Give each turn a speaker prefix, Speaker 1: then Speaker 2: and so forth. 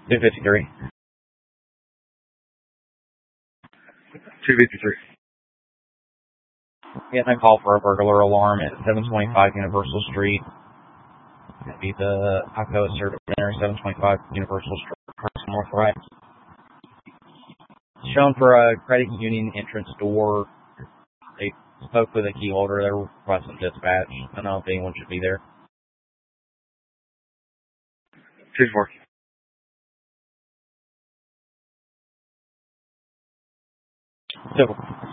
Speaker 1: 253.
Speaker 2: 253.
Speaker 1: Getting a call for a burglar alarm at 725 Universal Street. That'd be the Alcoa Service Center, 725 Universal Street, North Right. Shown for a credit union entrance door. They spoke with a key holder. They're requesting dispatch. I don't know if anyone should be there.
Speaker 2: 2-4.
Speaker 1: Civil.